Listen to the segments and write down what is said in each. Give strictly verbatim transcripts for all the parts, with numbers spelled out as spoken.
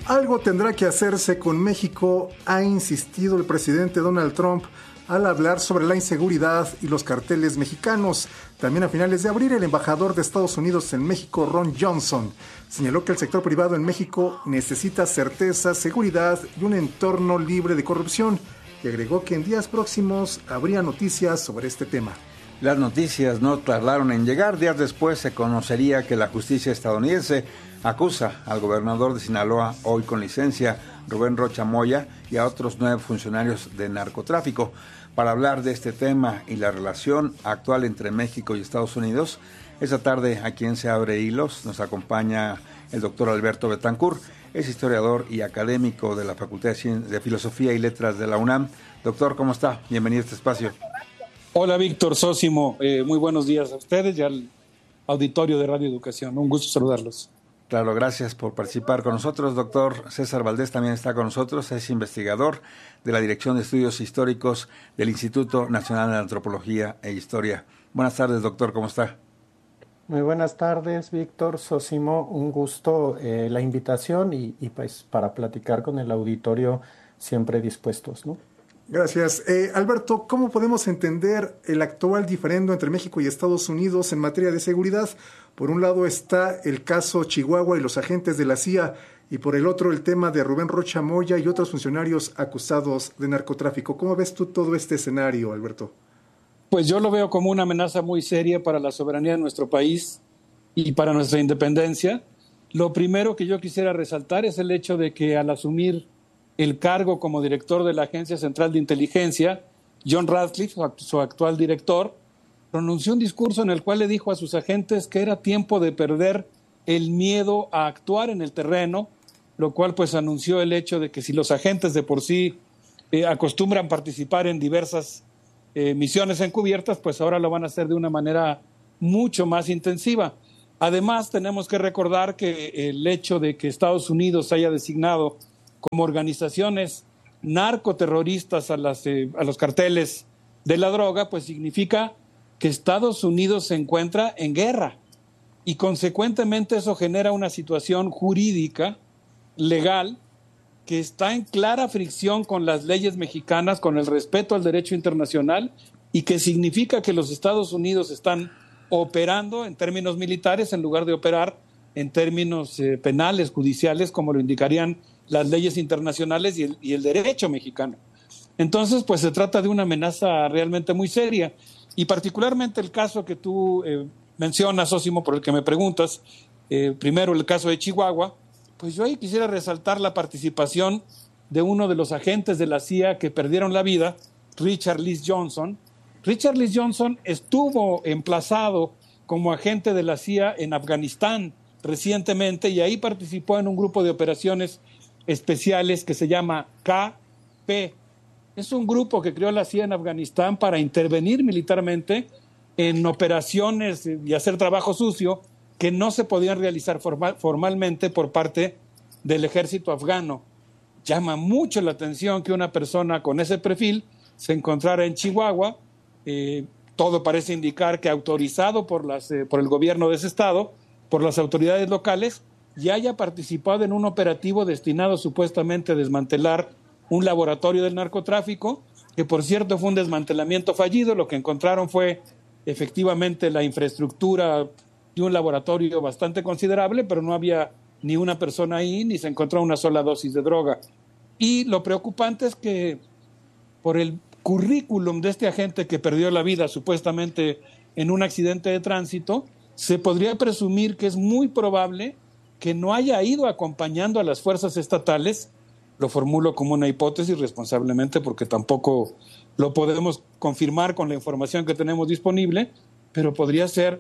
Algo tendrá que hacerse con México, ha insistido el presidente Donald Trump al hablar sobre la inseguridad y los carteles mexicanos. También a finales de abril, el embajador de Estados Unidos en México, Ron Johnson, señaló que el sector privado en México necesita certeza, seguridad y un entorno libre de corrupción, y agregó que en días próximos habría noticias sobre este tema. Las noticias no tardaron en llegar. Días después se conocería que la justicia estadounidense acusa al gobernador de Sinaloa, hoy con licencia, Rubén Rocha Moya, y a otros nueve funcionarios de narcotráfico. Para hablar de este tema y la relación actual entre México y Estados Unidos, esta tarde aquí en Se Abre Hilos nos acompaña el doctor Alberto Betancourt, es historiador y académico de la Facultad de Filosofía y Letras de la UNAM. Doctor, ¿cómo está? Bienvenido a este espacio. Hola, Víctor Sósimo. Eh, muy buenos días a ustedes y al auditorio de Radio Educación. Un gusto saludarlos. Claro, gracias por participar con nosotros. Doctor César Valdés también está con nosotros, es investigador de la Dirección de Estudios Históricos del Instituto Nacional de Antropología e Historia. Buenas tardes, doctor, ¿cómo está? Muy buenas tardes, Víctor Sósimo. Un gusto eh, la invitación y, y pues para platicar con el auditorio siempre dispuestos, ¿no? Gracias. Eh, Alberto, ¿cómo podemos entender el actual diferendo entre México y Estados Unidos en materia de seguridad? Por un lado está el caso Chihuahua y los agentes de la C I A, y por el otro el tema de Rubén Rocha Moya y otros funcionarios acusados de narcotráfico. ¿Cómo ves tú todo este escenario, Alberto? Pues yo lo veo como una amenaza muy seria para la soberanía de nuestro país y para nuestra independencia. Lo primero que yo quisiera resaltar es el hecho de que al asumir el cargo como director de la Agencia Central de Inteligencia, John Ratcliffe, su actual director, pronunció un discurso en el cual le dijo a sus agentes que era tiempo de perder el miedo a actuar en el terreno, lo cual pues anunció el hecho de que si los agentes de por sí eh, acostumbran participar en diversas eh, misiones encubiertas, pues ahora lo van a hacer de una manera mucho más intensiva. Además, tenemos que recordar que el hecho de que Estados Unidos haya designado como organizaciones narcoterroristas a, las, eh, a los carteles de la droga, pues significa que Estados Unidos se encuentra en guerra y consecuentemente eso genera una situación jurídica, legal, que está en clara fricción con las leyes mexicanas, con el respeto al derecho internacional, y que significa que los Estados Unidos están operando en términos militares en lugar de operar en términos eh, penales, judiciales, como lo indicarían las leyes internacionales y el, y el derecho mexicano. Entonces, pues se trata de una amenaza realmente muy seria, y particularmente el caso que tú eh, mencionas, Sósimo, por el que me preguntas, eh, primero el caso de Chihuahua, pues yo ahí quisiera resaltar la participación de uno de los agentes de la C I A que perdieron la vida, Richard Lee Johnson. Richard Lee Johnson estuvo emplazado como agente de la C I A en Afganistán recientemente y ahí participó en un grupo de operaciones especiales que se llama K P. Es un grupo que creó la C I A en Afganistán para intervenir militarmente en operaciones y hacer trabajo sucio que no se podían realizar formal, formalmente por parte del ejército afgano. Llama mucho la atención que una persona con ese perfil se encontrara en Chihuahua, eh, todo parece indicar que autorizado por, las, eh, por el gobierno de ese estado, por las autoridades locales, y haya participado en un operativo destinado supuestamente a desmantelar un laboratorio del narcotráfico, que por cierto fue un desmantelamiento fallido. Lo que encontraron fue efectivamente la infraestructura de un laboratorio bastante considerable, pero no había ni una persona ahí, ni se encontró una sola dosis de droga. Y lo preocupante es que por el currículum de este agente que perdió la vida supuestamente en un accidente de tránsito, se podría presumir que es muy probable que no haya ido acompañando a las fuerzas estatales. Lo formulo como una hipótesis responsablemente porque tampoco lo podemos confirmar con la información que tenemos disponible, pero podría ser,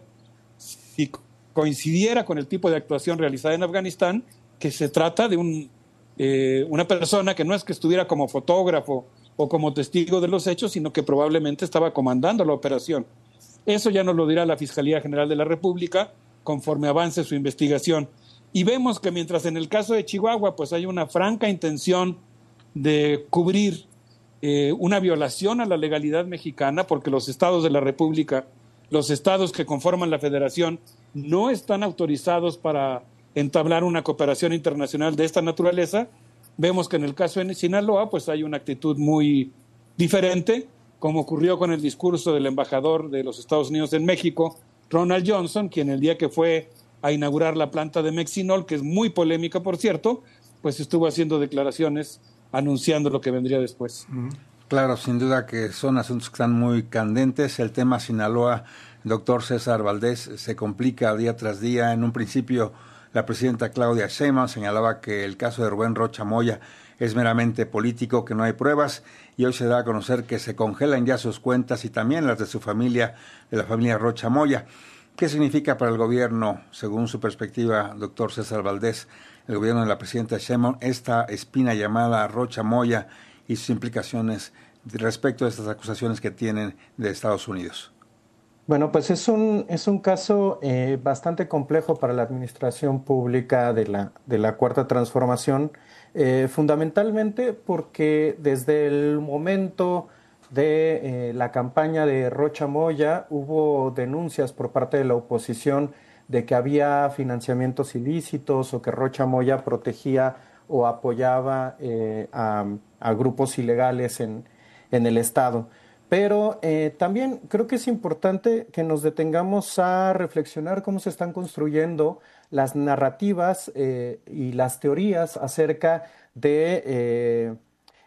si coincidiera con el tipo de actuación realizada en Afganistán, que se trata de un, eh, una persona que no es que estuviera como fotógrafo o como testigo de los hechos, sino que probablemente estaba comandando la operación. Eso ya nos lo dirá la Fiscalía General de la República conforme avance su investigación. Y vemos que mientras en el caso de Chihuahua pues hay una franca intención de cubrir eh, una violación a la legalidad mexicana, porque los estados de la República, los estados que conforman la federación, no están autorizados para entablar una cooperación internacional de esta naturaleza. Vemos que en el caso de Sinaloa pues hay una actitud muy diferente, como ocurrió con el discurso del embajador de los Estados Unidos en México, Ronald Johnson, quien el día que fue a inaugurar la planta de Mexinol, que es muy polémica por cierto, pues estuvo haciendo declaraciones anunciando lo que vendría después. Claro, sin duda que son asuntos que están muy candentes. El tema Sinaloa, doctor César Valdés, se complica día tras día. En un principio, la presidenta Claudia Sheinbaum señalaba que el caso de Rubén Rocha Moya es meramente político, que no hay pruebas, y hoy se da a conocer que se congelan ya sus cuentas y también las de su familia, de la familia Rocha Moya. ¿Qué significa para el gobierno, según su perspectiva, doctor César Valdés, el gobierno de la presidenta Sheinbaum, esta espina llamada Rocha Moya y sus implicaciones respecto a estas acusaciones que tienen de Estados Unidos? Bueno, pues es un, es un caso eh, bastante complejo para la administración pública de la, de la Cuarta Transformación, eh, fundamentalmente porque desde el momento de eh, la campaña de Rocha Moya hubo denuncias por parte de la oposición de que había financiamientos ilícitos o que Rocha Moya protegía o apoyaba eh, a, a grupos ilegales en, en el Estado. Pero eh, también creo que es importante que nos detengamos a reflexionar cómo se están construyendo las narrativas eh, y las teorías acerca de eh,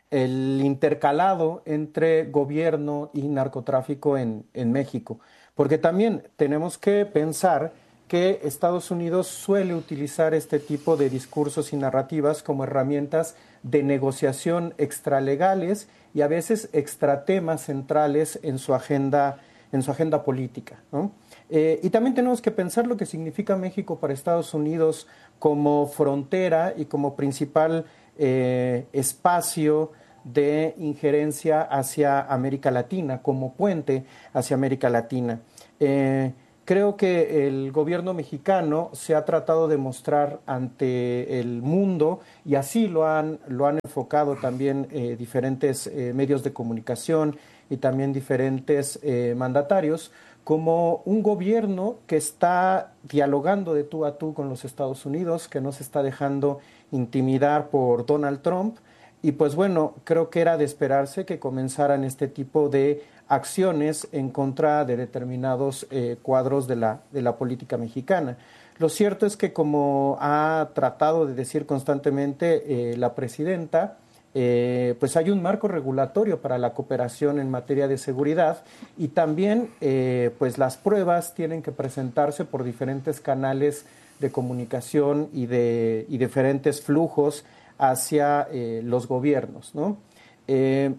el intercalado entre gobierno y narcotráfico en, en México. Porque también tenemos que pensar que Estados Unidos suele utilizar este tipo de discursos y narrativas como herramientas de negociación extralegales y a veces extratemas centrales en su agenda, en su agenda política, ¿no? Eh, y también tenemos que pensar lo que significa México para Estados Unidos como frontera y como principal eh, espacio de injerencia hacia América Latina, como puente hacia América Latina. Eh, Creo que el gobierno mexicano se ha tratado de mostrar ante el mundo y así lo han, lo han enfocado también eh, diferentes eh, medios de comunicación y también diferentes eh, mandatarios como un gobierno que está dialogando de tú a tú con los Estados Unidos, que no se está dejando intimidar por Donald Trump. Y pues bueno, creo que era de esperarse que comenzaran este tipo de acciones en contra de determinados eh, cuadros de la, de la política mexicana. Lo cierto es que, como ha tratado de decir constantemente eh, la presidenta, eh, pues hay un marco regulatorio para la cooperación en materia de seguridad y también eh, pues las pruebas tienen que presentarse por diferentes canales de comunicación y de y diferentes flujos hacia eh, los gobiernos, ¿no? Eh,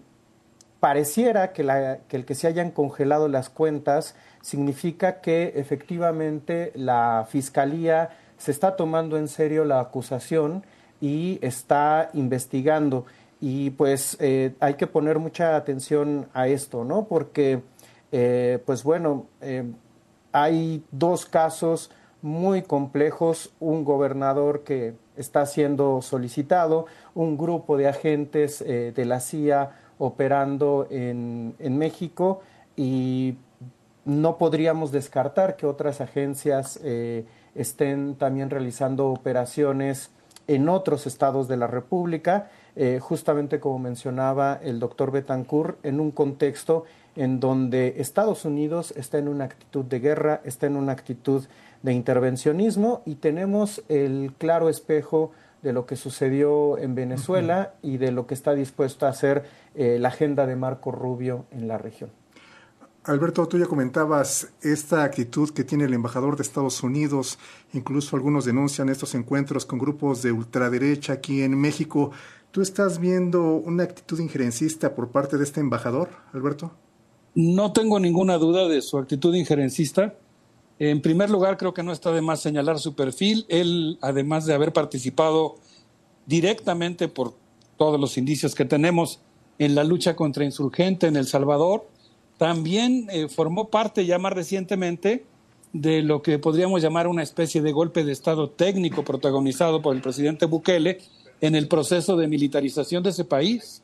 Pareciera que, la, que el que se hayan congelado las cuentas significa que efectivamente la Fiscalía se está tomando en serio la acusación y está investigando. Y pues eh, hay que poner mucha atención a esto, ¿no? Porque, eh, pues bueno, eh, hay dos casos muy complejos, un gobernador que está siendo solicitado, un grupo de agentes eh, de la C I A operando en, en México y no podríamos descartar que otras agencias eh, estén también realizando operaciones en otros estados de la República, eh, justamente como mencionaba el doctor Betancourt, en un contexto en donde Estados Unidos está en una actitud de guerra, está en una actitud de intervencionismo y tenemos el claro espejo de lo que sucedió en Venezuela uh-huh. y de lo que está dispuesto a hacer eh, la agenda de Marco Rubio en la región. Alberto, tú ya comentabas esta actitud que tiene el embajador de Estados Unidos, incluso algunos denuncian estos encuentros con grupos de ultraderecha aquí en México. ¿Tú estás viendo una actitud injerencista por parte de este embajador, Alberto? No tengo ninguna duda de su actitud injerencista. En primer lugar, creo que no está de más señalar su perfil. Él, además de haber participado directamente por todos los indicios que tenemos en la lucha contra insurgente en El Salvador, también eh, formó parte ya más recientemente de lo que podríamos llamar una especie de golpe de Estado técnico protagonizado por el presidente Bukele en el proceso de militarización de ese país.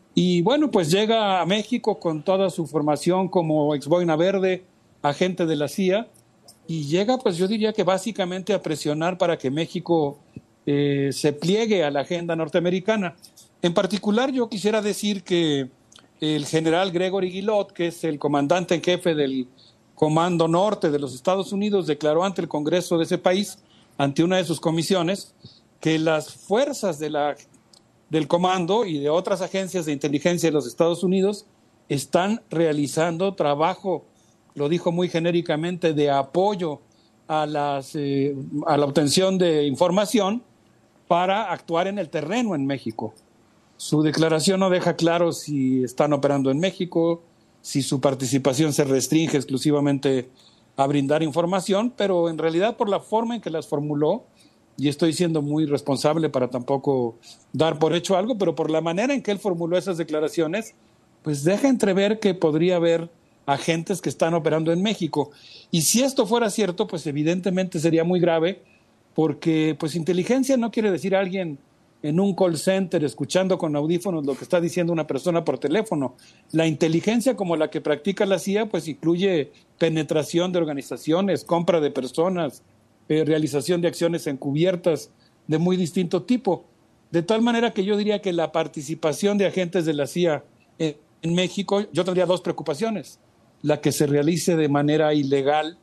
Y bueno, pues llega a México con toda su formación como ex boina verde, agente de la C I A, y llega, pues yo diría que básicamente a presionar para que México eh, se pliegue a la agenda norteamericana. En particular, yo quisiera decir que el general Gregory Guilot, que es el comandante en jefe del Comando Norte de los Estados Unidos, declaró ante el Congreso de ese país, ante una de sus comisiones, que las fuerzas de la, del Comando y de otras agencias de inteligencia de los Estados Unidos están realizando trabajo, lo dijo muy genéricamente, de apoyo a, las, eh, a la obtención de información para actuar en el terreno en México. Su declaración no deja claro si están operando en México, si su participación se restringe exclusivamente a brindar información, pero en realidad por la forma en que las formuló, y estoy siendo muy responsable para tampoco dar por hecho algo, pero por la manera en que él formuló esas declaraciones, pues deja entrever que podría haber agentes que están operando en México. Y si esto fuera cierto, pues evidentemente sería muy grave, porque pues inteligencia no quiere decir alguien en un call center escuchando con audífonos lo que está diciendo una persona por teléfono. La inteligencia como la que practica la C I A pues incluye penetración de organizaciones, compra de personas, eh, realización de acciones encubiertas de muy distinto tipo. De tal manera que yo diría que la participación de agentes de la C I A en, en México, yo tendría dos preocupaciones. La que se realice de manera ilegal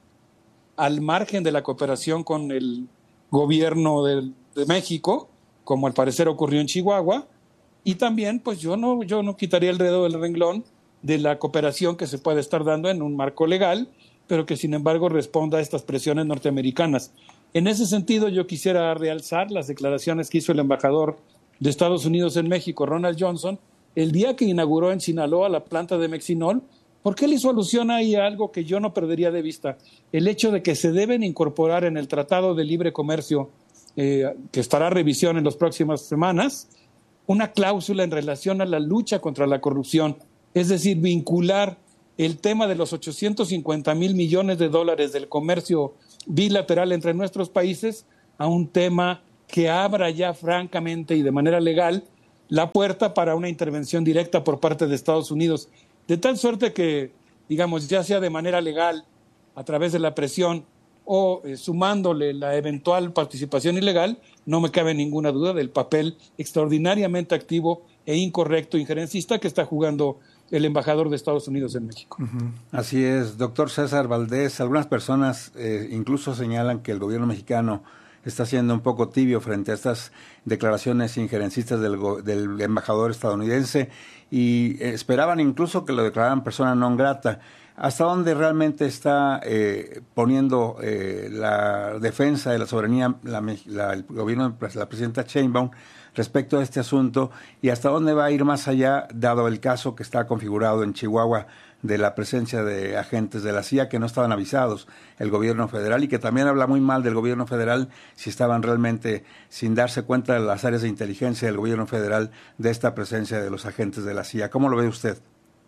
al margen de la cooperación con el gobierno de, de México, como al parecer ocurrió en Chihuahua, y también pues yo no, yo no quitaría el dedo del renglón de la cooperación que se puede estar dando en un marco legal, pero que sin embargo responda a estas presiones norteamericanas. En ese sentido yo quisiera realzar las declaraciones que hizo el embajador de Estados Unidos en México, Ronald Johnson, el día que inauguró en Sinaloa la planta de Mexinol, porque él hizo alusión ahí a algo que yo no perdería de vista, el hecho de que se deben incorporar en el Tratado de Libre Comercio Eh, que estará a revisión en las próximas semanas, una cláusula en relación a la lucha contra la corrupción, es decir, vincular el tema de los ochocientos cincuenta mil millones de dólares del comercio bilateral entre nuestros países a un tema que abra ya francamente y de manera legal la puerta para una intervención directa por parte de Estados Unidos, de tal suerte que, digamos, ya sea de manera legal, a través de la presión, o eh, sumándole la eventual participación ilegal, no me cabe ninguna duda del papel extraordinariamente activo e incorrecto, injerencista que está jugando el embajador de Estados Unidos en México. Uh-huh. Así es, doctor César Valdés. Algunas personas eh, incluso señalan que el gobierno mexicano está siendo un poco tibio frente a estas declaraciones injerencistas del, del embajador estadounidense y eh, esperaban incluso que lo declararan persona non grata. ¿Hasta dónde realmente está eh, poniendo eh, la defensa de la soberanía la, la, el gobierno de la presidenta Sheinbaum respecto a este asunto y hasta dónde va a ir más allá, dado el caso que está configurado en Chihuahua de la presencia de agentes de la C I A que no estaban avisados, el gobierno federal, y que también habla muy mal del gobierno federal si estaban realmente sin darse cuenta de las áreas de inteligencia del gobierno federal de esta presencia de los agentes de la C I A? ¿Cómo lo ve usted?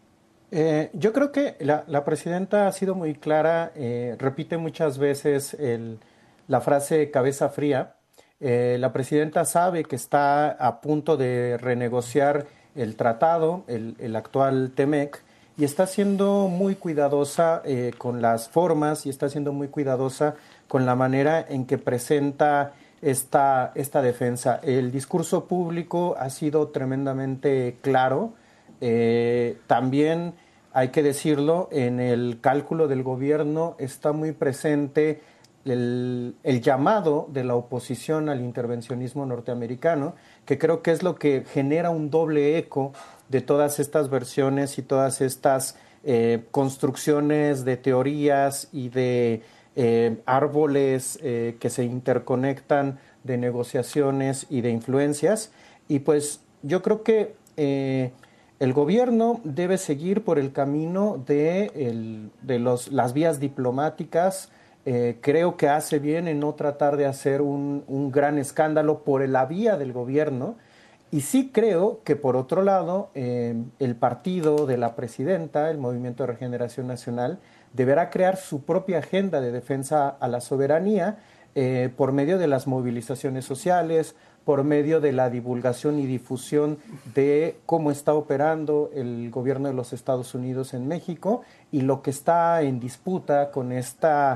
Eh, yo creo que la, la presidenta ha sido muy clara, eh, repite muchas veces el, la frase cabeza fría. Eh, la presidenta sabe que está a punto de renegociar el tratado, el, el actual TEMEC, y está siendo muy cuidadosa eh, con las formas y está siendo muy cuidadosa con la manera en que presenta esta, esta defensa. El discurso público ha sido tremendamente claro. Eh, también hay que decirlo, en el cálculo del gobierno está muy presente el, el llamado de la oposición al intervencionismo norteamericano, que creo que es lo que genera un doble eco de todas estas versiones y todas estas eh, construcciones de teorías y de eh, árboles eh, que se interconectan de negociaciones y de influencias. Y pues yo creo que eh, el gobierno debe seguir por el camino de, el, de los, las vías diplomáticas. Eh, creo que hace bien en no tratar de hacer un, un gran escándalo por la vía del gobierno. Y sí creo que, por otro lado, eh, el partido de la presidenta, el Movimiento de Regeneración Nacional, deberá crear su propia agenda de defensa a la soberanía eh, por medio de las movilizaciones sociales, por medio de la divulgación y difusión de cómo está operando el gobierno de los Estados Unidos en México y lo que está en disputa con esta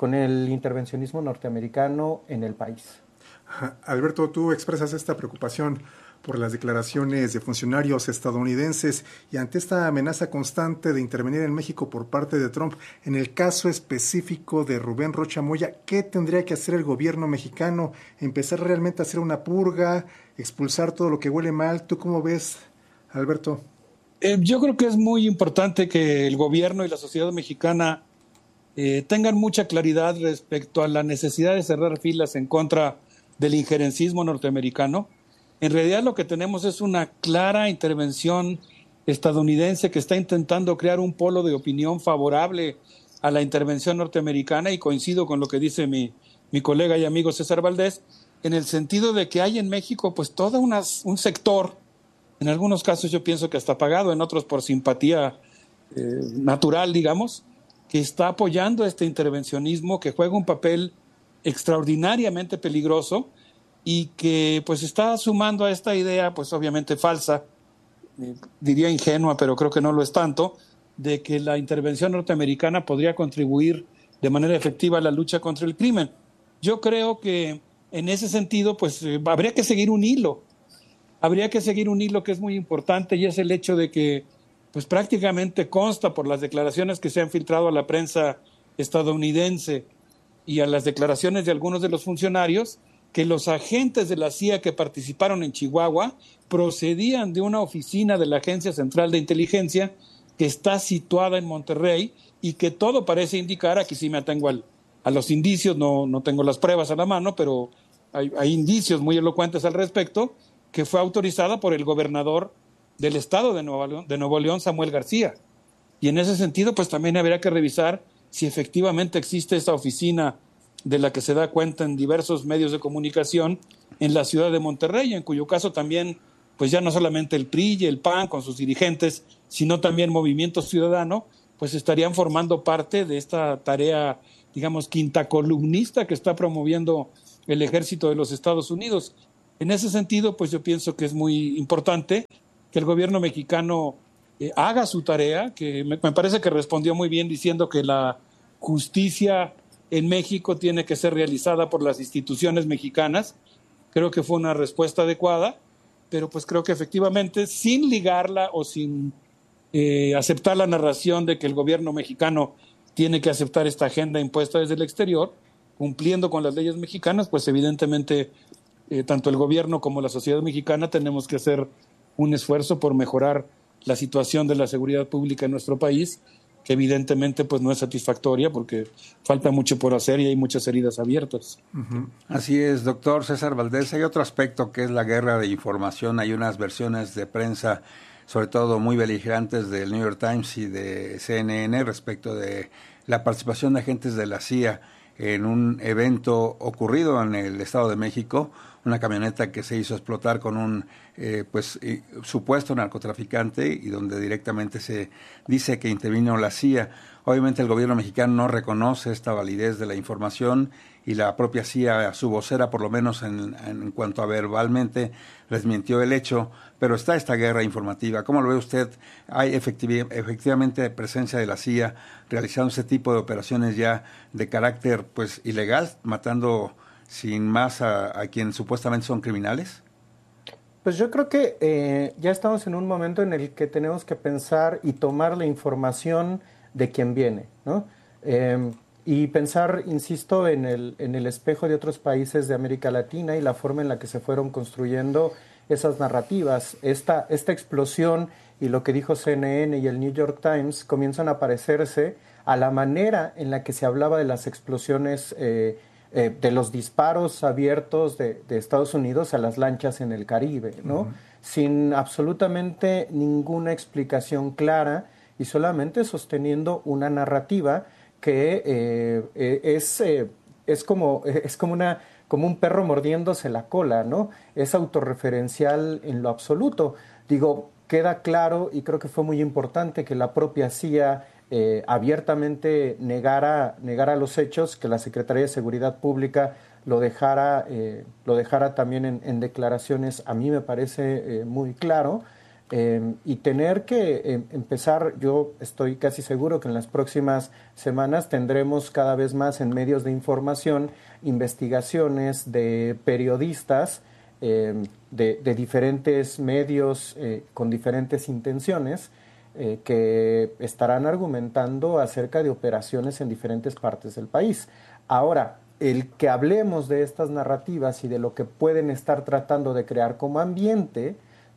con el intervencionismo norteamericano en el país. Alberto, tú expresas esta preocupación por las declaraciones de funcionarios estadounidenses y ante esta amenaza constante de intervenir en México por parte de Trump. En el caso específico de Rubén Rocha Moya, ¿qué tendría que hacer el gobierno mexicano? ¿Empezar realmente a hacer una purga, expulsar todo lo que huele mal? ¿Tú cómo ves, Alberto? Eh, yo creo que es muy importante que el gobierno y la sociedad mexicana eh, tengan mucha claridad respecto a la necesidad de cerrar filas en contra del injerencismo norteamericano. En realidad lo que tenemos es una clara intervención estadounidense que está intentando crear un polo de opinión favorable a la intervención norteamericana, y coincido con lo que dice mi, mi colega y amigo César Valdés, en el sentido de que hay en México pues todo unas, un sector, en algunos casos yo pienso que hasta pagado, en otros por simpatía eh, natural, digamos, que está apoyando este intervencionismo que juega un papel extraordinariamente peligroso y que pues está sumando a esta idea, pues obviamente falsa, eh, diría ingenua, pero creo que no lo es tanto, de que la intervención norteamericana podría contribuir de manera efectiva a la lucha contra el crimen. Yo creo que en ese sentido pues eh, habría que seguir un hilo, habría que seguir un hilo que es muy importante, y es el hecho de que pues prácticamente consta por las declaraciones que se han filtrado a la prensa estadounidense y a las declaraciones de algunos de los funcionarios, que los agentes de la C I A que participaron en Chihuahua procedían de una oficina de la Agencia Central de Inteligencia que está situada en Monterrey, y que todo parece indicar, aquí sí me atengo al, a los indicios, no, no tengo las pruebas a la mano, pero hay, hay indicios muy elocuentes al respecto, que fue autorizada por el gobernador del estado de Nuevo León, de Nuevo León, Samuel García. Y en ese sentido, pues también habría que revisar si efectivamente existe esa oficina de la que se da cuenta en diversos medios de comunicación en la ciudad de Monterrey, en cuyo caso también, pues ya no solamente el P R I y el P A N con sus dirigentes, sino también Movimiento Ciudadano, pues estarían formando parte de esta tarea, digamos, quinta columnista que está promoviendo el ejército de los Estados Unidos. En ese sentido, pues yo pienso que es muy importante que el gobierno mexicano eh, haga su tarea, que me, me parece que respondió muy bien diciendo que la justicia en México tiene que ser realizada por las instituciones mexicanas. Creo que fue una respuesta adecuada, pero pues creo que efectivamente, sin ligarla o sin eh, aceptar la narración de que el gobierno mexicano tiene que aceptar esta agenda impuesta desde el exterior, cumpliendo con las leyes mexicanas, pues evidentemente eh, tanto el gobierno como la sociedad mexicana tenemos que hacer un esfuerzo por mejorar la situación de la seguridad pública en nuestro país, que evidentemente pues no es satisfactoria porque falta mucho por hacer y hay muchas heridas abiertas. Uh-huh. Así es, doctor César Valdés. Hay otro aspecto que es la guerra de información. Hay unas versiones de prensa, sobre todo muy beligerantes, del New York Times y de C N N respecto de la participación de agentes de la C I A en un evento ocurrido en el Estado de México, una camioneta que se hizo explotar con un eh, pues eh, supuesto narcotraficante, y donde directamente se dice que intervino la C I A. Obviamente el gobierno mexicano no reconoce esta validez de la información, y la propia C I A, su vocera, por lo menos en, en cuanto a verbalmente, desmintió el hecho, pero está esta guerra informativa. ¿Cómo lo ve usted? ¿Hay efectiv- efectivamente presencia de la C I A realizando este tipo de operaciones ya de carácter pues ilegal, matando sin más a, a quienes supuestamente son criminales? Pues yo creo que eh, ya estamos en un momento en el que tenemos que pensar y tomar la información de quien viene, ¿no? Eh, y pensar, insisto, en el, en el espejo de otros países de América Latina y la forma en la que se fueron construyendo esas narrativas. Esta, esta explosión y lo que dijo C N N y el New York Times comienzan a parecerse a la manera en la que se hablaba de las explosiones eh, Eh, de los disparos abiertos de, de Estados Unidos a las lanchas en el Caribe, ¿no? Uh-huh. Sin absolutamente ninguna explicación clara y solamente sosteniendo una narrativa que eh, eh, es, eh, es, como, es como, una, como un perro mordiéndose la cola, ¿no? Es autorreferencial en lo absoluto. Digo, queda claro, y creo que fue muy importante que la propia C I A Eh, abiertamente negara, negara los hechos, que la Secretaría de Seguridad Pública lo dejara, eh, lo dejara también en, en declaraciones, a mí me parece eh, muy claro, Eh, y tener que eh, empezar, yo estoy casi seguro que en las próximas semanas tendremos cada vez más en medios de información investigaciones de periodistas eh, de, de diferentes medios eh, con diferentes intenciones eh, que estarán argumentando acerca de operaciones en diferentes partes del país. Ahora, el que hablemos de estas narrativas y de lo que pueden estar tratando de crear como ambiente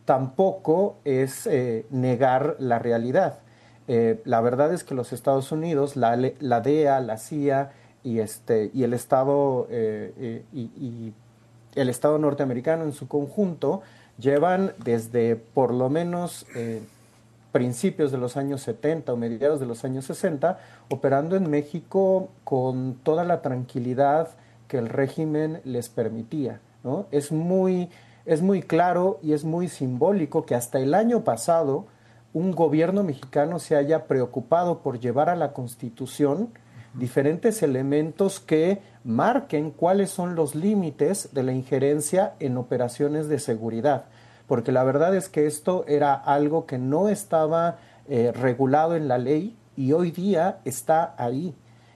tampoco es eh, negar la realidad. Eh, la verdad es que los Estados Unidos, la, la D E A, la C I A y, este, y el Estado eh, eh, y, y el Estado norteamericano en su conjunto llevan desde por lo menos eh, principios de los años setenta o mediados de los años sesenta operando en México con toda la tranquilidad que el régimen les permitía, ¿no? Es muy Es muy claro y es muy simbólico que hasta el año pasado un gobierno mexicano se haya preocupado por llevar a la Constitución diferentes elementos que marquen cuáles son los límites de la injerencia en operaciones de seguridad. Porque la verdad es que esto era algo que no estaba eh, regulado en la ley y hoy día está ahí.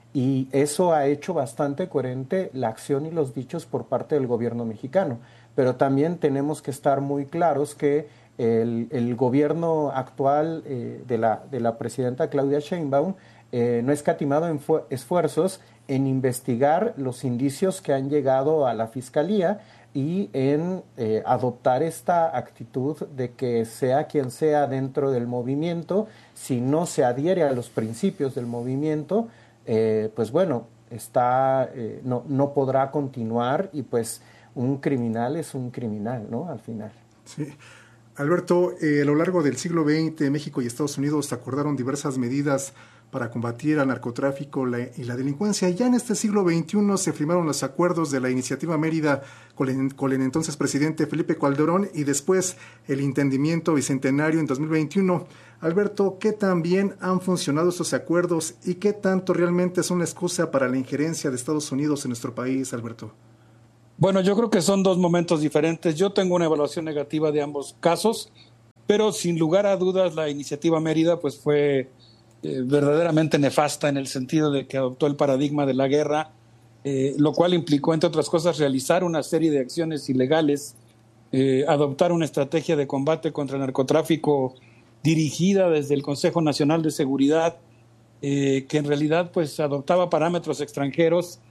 Y eso ha hecho bastante coherente la acción y los dichos por parte del gobierno mexicano. Pero también tenemos que estar muy claros que el, el gobierno actual eh, de, la, de la presidenta Claudia Sheinbaum eh, no ha escatimado en esfuerzos en investigar los indicios que han llegado a la Fiscalía y en eh, adoptar esta actitud de que sea quien sea dentro del movimiento, si no se adhiere a los principios del movimiento, eh, pues bueno, está, eh, no, no podrá continuar y pues un criminal es un criminal, ¿no? Al final. Sí. Alberto, eh, a lo largo del siglo veinte, México y Estados Unidos acordaron diversas medidas para combatir el narcotráfico la, y la delincuencia. Ya en este siglo veintiuno se firmaron los acuerdos de la Iniciativa Mérida con el, con el entonces presidente Felipe Calderón y después el Entendimiento Bicentenario en dos mil veintiuno. Alberto, ¿qué tan bien han funcionado estos acuerdos y qué tanto realmente son una excusa para la injerencia de Estados Unidos en nuestro país, Alberto? Bueno, yo creo que son dos momentos diferentes. Yo tengo una evaluación negativa de ambos casos, pero sin lugar a dudas la Iniciativa Mérida pues fue eh, verdaderamente nefasta en el sentido de que adoptó el paradigma de la guerra, eh, lo cual implicó, entre otras cosas, realizar una serie de acciones ilegales, eh, adoptar una estrategia de combate contra el narcotráfico dirigida desde el Consejo Nacional de Seguridad, eh, que en realidad pues adoptaba parámetros extranjeros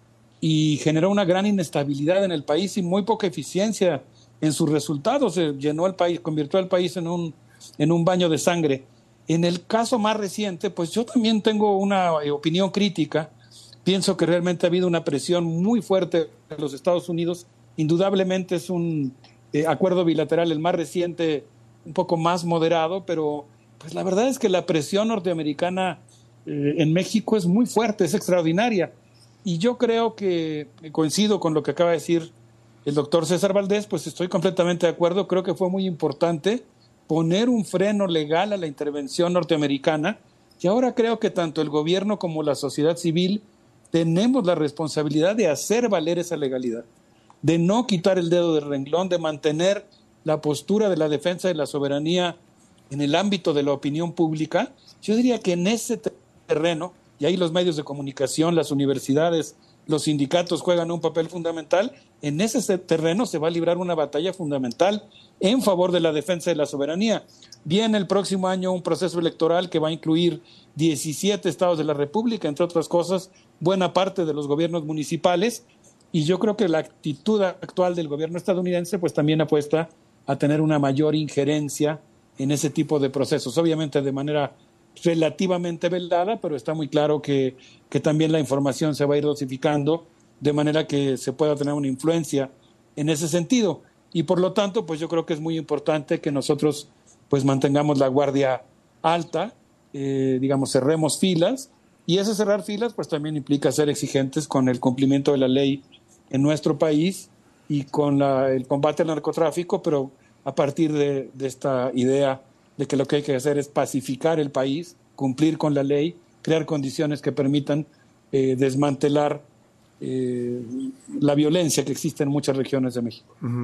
y generó una gran inestabilidad en el país y muy poca eficiencia en sus resultados. Se llenó el país, convirtió al país en un, en un baño de sangre. En el caso más reciente, pues yo también tengo una opinión crítica. Pienso que realmente ha habido una presión muy fuerte de los Estados Unidos. Indudablemente es un eh, acuerdo bilateral el más reciente, un poco más moderado, pero pues la verdad es que la presión norteamericana eh, en México es muy fuerte, es extraordinaria. Y yo creo que coincido con lo que acaba de decir el doctor César Valdés, pues estoy completamente de acuerdo. Creo que fue muy importante poner un freno legal a la intervención norteamericana y ahora creo que tanto el gobierno como la sociedad civil tenemos la responsabilidad de hacer valer esa legalidad, de no quitar el dedo del renglón, de mantener la postura de la defensa de la soberanía en el ámbito de la opinión pública. Yo diría que en ese terreno, y ahí los medios de comunicación, las universidades, los sindicatos juegan un papel fundamental, en ese terreno se va a librar una batalla fundamental en favor de la defensa de la soberanía. Viene el próximo año un proceso electoral que va a incluir diecisiete estados de la República, entre otras cosas, buena parte de los gobiernos municipales, y yo creo que la actitud actual del gobierno estadounidense pues también apuesta a tener una mayor injerencia en ese tipo de procesos, obviamente de manera relativamente velada, pero está muy claro que, que también la información se va a ir dosificando de manera que se pueda tener una influencia en ese sentido. Y por lo tanto, pues yo creo que es muy importante que nosotros pues mantengamos la guardia alta, eh, digamos, cerremos filas, y ese cerrar filas pues también implica ser exigentes con el cumplimiento de la ley en nuestro país y con la, el combate al narcotráfico, pero a partir de, de esta idea de que lo que hay que hacer es pacificar el país, cumplir con la ley, crear condiciones que permitan eh, desmantelar eh, la violencia que existe en muchas regiones de México. Uh-huh.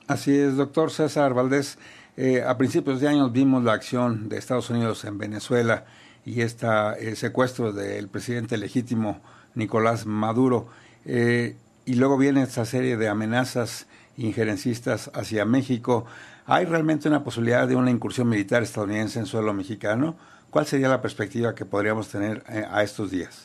Así es, doctor César Valdés. Eh, a principios de años vimos la acción de Estados Unidos en Venezuela y este eh, secuestro del presidente legítimo Nicolás Maduro. Eh, y luego viene esta serie de amenazas injerencistas hacia México. ¿Hay realmente una posibilidad de una incursión militar estadounidense en suelo mexicano? ¿Cuál sería la perspectiva que podríamos tener eh, a estos días?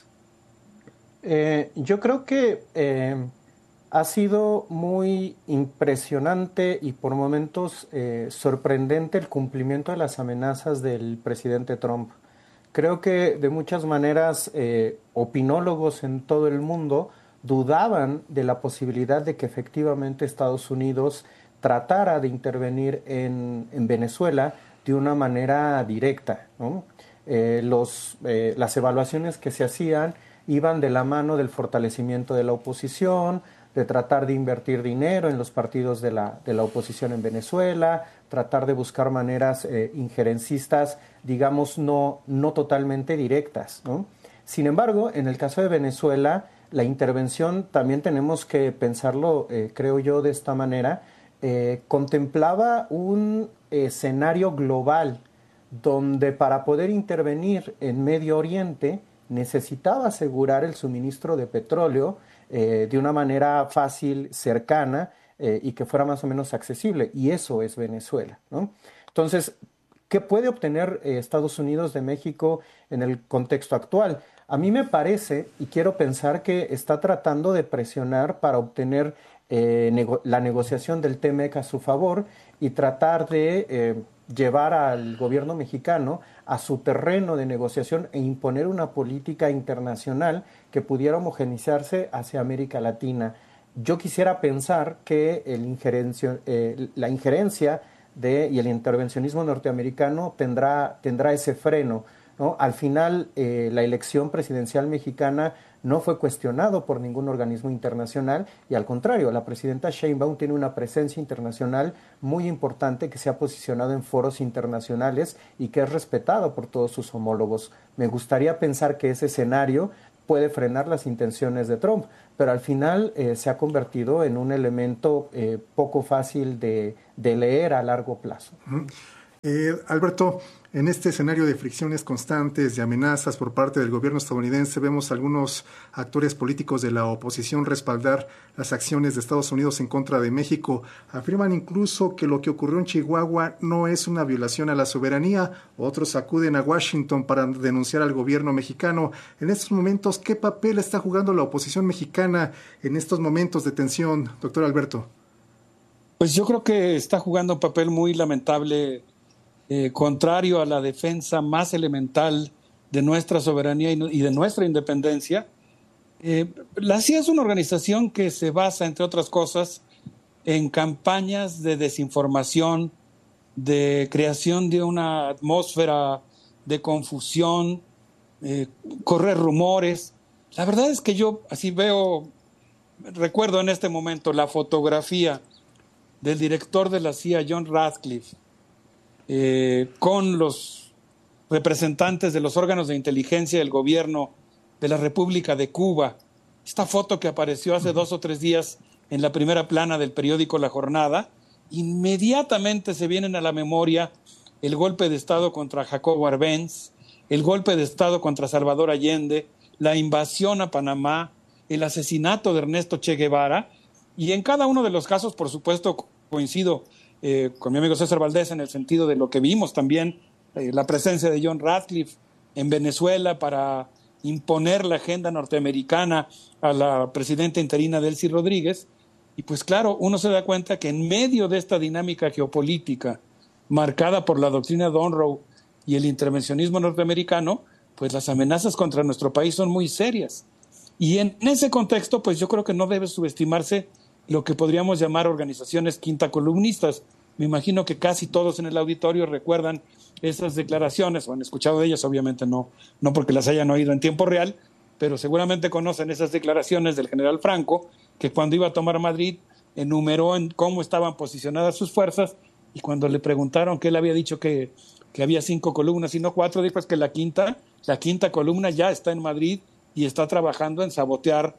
Eh, yo creo que eh, ha sido muy impresionante y por momentos eh, sorprendente el cumplimiento de las amenazas del presidente Trump. Creo que de muchas maneras eh, opinólogos en todo el mundo dudaban de la posibilidad de que efectivamente Estados Unidos tratara de intervenir en, en Venezuela de una manera directa, ¿no? Eh, los, eh, las evaluaciones que se hacían iban de la mano del fortalecimiento de la oposición, de tratar de invertir dinero en los partidos de la, de la oposición en Venezuela, tratar de buscar maneras eh, injerencistas, digamos, no, no totalmente directas, ¿no? Sin embargo, en el caso de Venezuela, la intervención también tenemos que pensarlo, eh, creo yo, de esta manera, eh, contemplaba un escenario global donde para poder intervenir en Medio Oriente necesitaba asegurar el suministro de petróleo eh, de una manera fácil, cercana eh, y que fuera más o menos accesible, y eso es Venezuela, ¿no? Entonces, ¿qué puede obtener eh, Estados Unidos de México en el contexto actual? A mí me parece, y quiero pensar, que está tratando de presionar para obtener eh, nego- la negociación del T M E C a su favor y tratar de eh, llevar al gobierno mexicano a su terreno de negociación e imponer una política internacional que pudiera homogeneizarse hacia América Latina. Yo quisiera pensar que el injerencio, eh, la injerencia de, y el intervencionismo norteamericano tendrá, tendrá ese freno, ¿no? Al final, eh, la elección presidencial mexicana no fue cuestionado por ningún organismo internacional y al contrario, la presidenta Sheinbaum tiene una presencia internacional muy importante que se ha posicionado en foros internacionales y que es respetado por todos sus homólogos. Me gustaría pensar que ese escenario puede frenar las intenciones de Trump, pero al final eh, se ha convertido en un elemento eh, poco fácil de, de leer a largo plazo. Uh-huh. Eh, Alberto, en este escenario de fricciones constantes, de amenazas por parte del gobierno estadounidense, vemos algunos actores políticos de la oposición respaldar las acciones de Estados Unidos en contra de México. Afirman incluso que lo que ocurrió en Chihuahua no es una violación a la soberanía. Otros acuden a Washington para denunciar al gobierno mexicano. En estos momentos, ¿qué papel está jugando la oposición mexicana en estos momentos de tensión, doctor Alberto? Pues yo creo que está jugando un papel muy lamentable, Eh, contrario a la defensa más elemental de nuestra soberanía y, y de nuestra independencia. Eh, la C I A es una organización que se basa, entre otras cosas, en campañas de desinformación, de creación de una atmósfera de confusión, eh, correr rumores. La verdad es que yo así veo, recuerdo en este momento la fotografía del director de la C I A, John Ratcliffe, Eh, con los representantes de los órganos de inteligencia del gobierno de la República de Cuba. Esta foto que apareció hace dos o tres días en la primera plana del periódico La Jornada, inmediatamente se vienen a la memoria el golpe de Estado contra Jacobo Arbenz, el golpe de Estado contra Salvador Allende, la invasión a Panamá, el asesinato de Ernesto Che Guevara, y en cada uno de los casos, por supuesto, coincido Eh, con mi amigo César Valdés en el sentido de lo que vimos también, eh, la presencia de John Ratcliffe en Venezuela para imponer la agenda norteamericana a la presidenta interina Delcy Rodríguez. Y pues claro, uno se da cuenta que en medio de esta dinámica geopolítica marcada por la doctrina Monroe y el intervencionismo norteamericano, pues las amenazas contra nuestro país son muy serias. Y en ese contexto, pues yo creo que no debe subestimarse lo que podríamos llamar organizaciones quintacolumnistas. Me imagino que casi todos en el auditorio recuerdan esas declaraciones, o han escuchado de ellas, obviamente no, no porque las hayan oído en tiempo real, pero seguramente conocen esas declaraciones del general Franco, que cuando iba a tomar Madrid enumeró en cómo estaban posicionadas sus fuerzas, y cuando le preguntaron que él había dicho que, que había cinco columnas y no cuatro, dijo es que la quinta, la quinta columna ya está en Madrid y está trabajando en sabotear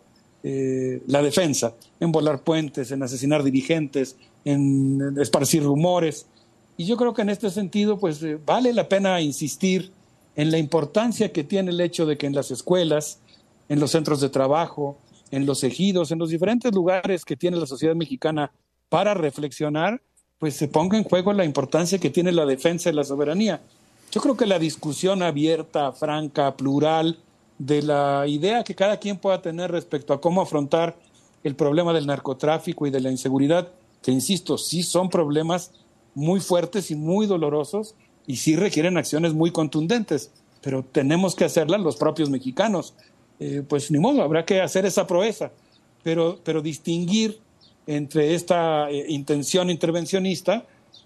eh, la defensa, en volar puentes, en asesinar dirigentes, en, en esparcir rumores. Y yo creo que en este sentido, pues eh, vale la pena insistir en la importancia que tiene el hecho de que en las escuelas, en los centros de trabajo, en los ejidos, en los diferentes lugares que tiene la sociedad mexicana para reflexionar, pues se ponga en juego la importancia que tiene la defensa de la soberanía. Yo creo que la discusión abierta, franca, plural, de la idea que cada quien pueda tener respecto a cómo afrontar el problema del narcotráfico y de la inseguridad, que insisto, sí son problemas muy fuertes y muy dolorosos y sí requieren acciones muy contundentes, pero tenemos que hacerlas los propios mexicanos. Eh, pues ni modo, habrá que hacer esa proeza, pero, pero distinguir entre esta eh, intención intervencionista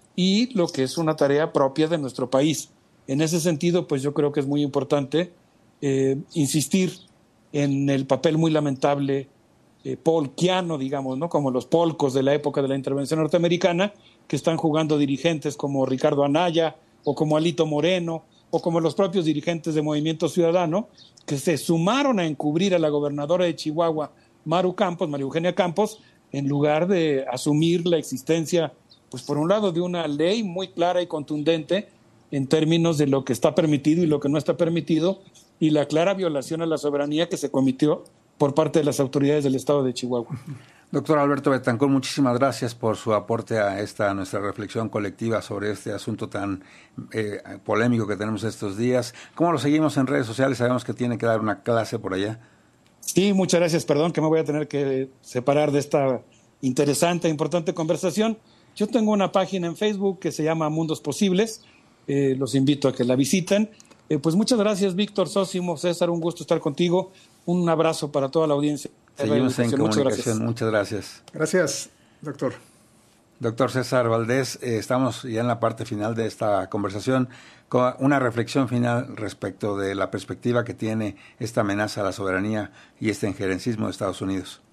y lo que es una tarea propia de nuestro país. En ese sentido, pues yo creo que es muy importante eh, insistir en el papel muy lamentable eh, polkiano, digamos, ¿no? Como los polcos de la época de la intervención norteamericana, que están jugando dirigentes como Ricardo Anaya o como Alito Moreno o como los propios dirigentes de Movimiento Ciudadano, que se sumaron a encubrir a la gobernadora de Chihuahua, Maru Campos, María Eugenia Campos, en lugar de asumir la existencia, pues por un lado, de una ley muy clara y contundente en términos de lo que está permitido y lo que no está permitido, y la clara violación a la soberanía que se cometió por parte de las autoridades del estado de Chihuahua. Doctor Alberto Betancourt, muchísimas gracias por su aporte a esta nuestra reflexión colectiva sobre este asunto tan eh, polémico que tenemos estos días. ¿Cómo lo seguimos en redes sociales? Sabemos que tiene que dar una clase por allá. Sí, muchas gracias. Perdón que me voy a tener que separar de esta interesante e importante conversación. Yo tengo una página en Facebook que se llama Mundos Posibles. Eh, los invito a que la visiten. Eh, pues muchas gracias, Víctor, Sósimo, César, un gusto estar contigo. Un abrazo para toda la audiencia. Seguimos en comunicación. Muchas gracias. Muchas gracias. Gracias, doctor. Doctor César Valdés, eh, estamos ya en la parte final de esta conversación con una reflexión final respecto de la perspectiva que tiene esta amenaza a la soberanía y este injerencismo de Estados Unidos.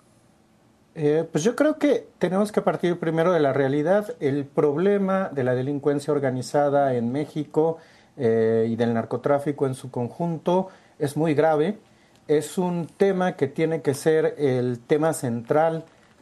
Eh, pues yo creo que tenemos que partir primero de la realidad. El problema de la delincuencia organizada en México eh, y del narcotráfico en su conjunto es muy grave. Es un tema que tiene que ser el tema central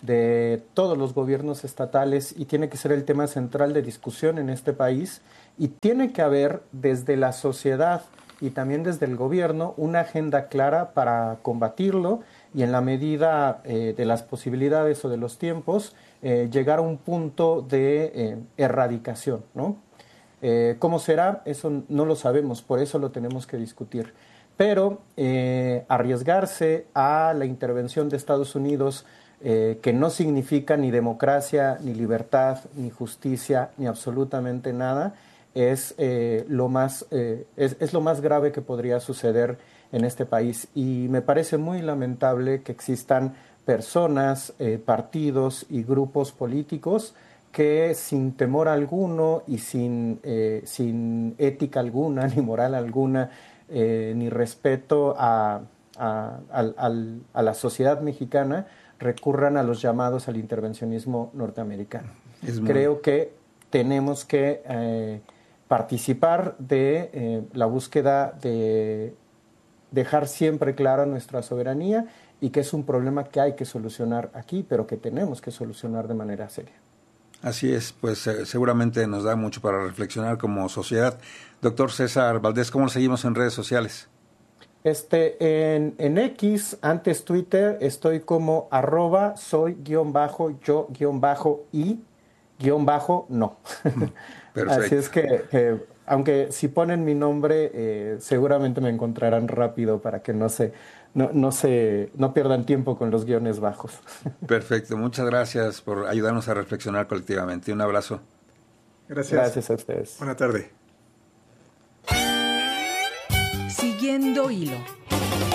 de todos los gobiernos estatales y tiene que ser el tema central de discusión en este país, y tiene que haber desde la sociedad y también desde el gobierno una agenda clara para combatirlo y, en la medida eh, de las posibilidades o de los tiempos, eh, llegar a un punto de eh, erradicación, ¿no? Eh, ¿Cómo será? Eso no lo sabemos, por eso lo tenemos que discutir. Pero eh, arriesgarse a la intervención de Estados Unidos, eh, que no significa ni democracia, ni libertad, ni justicia, ni absolutamente nada, es, eh, lo más, eh, es, es lo más grave que podría suceder en este país. Y me parece muy lamentable que existan personas, eh, partidos y grupos políticos que sin temor alguno y sin, eh, sin ética alguna, ni moral alguna, Eh, ni respeto a, a, a, a la sociedad mexicana, recurran a los llamados al intervencionismo norteamericano. Es muy... Creo que tenemos que eh, participar de eh, la búsqueda de dejar siempre clara nuestra soberanía, y que es un problema que hay que solucionar aquí, pero que tenemos que solucionar de manera seria. Así es, pues eh, seguramente nos da mucho para reflexionar como sociedad. Doctor César Valdés, ¿cómo lo seguimos en redes sociales? Este, en, en X, antes Twitter, estoy como arroba soy guión bajo yo guión bajo y guión bajo no. Perfecto. Así es que, que, aunque si ponen mi nombre, eh, seguramente me encontrarán rápido para que no se, no, no se, no pierdan tiempo con los guiones bajos. Perfecto, muchas gracias por ayudarnos a reflexionar colectivamente. Un abrazo. Gracias. Gracias a ustedes. Buena tarde. Siguiendo hilo.